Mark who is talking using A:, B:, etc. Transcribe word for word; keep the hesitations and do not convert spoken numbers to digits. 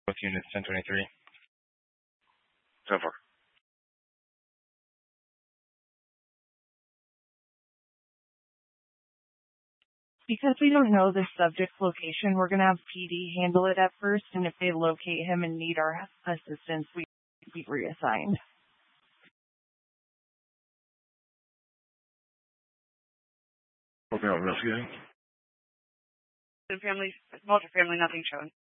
A: Both units ten twenty-three.
B: So far.
C: Because we don't know the subject's location, we're going to have P D handle it at first, and if they locate him and need our assistance, we be reassigned.
B: Working on investigating.
D: Family, multi-family, nothing shown.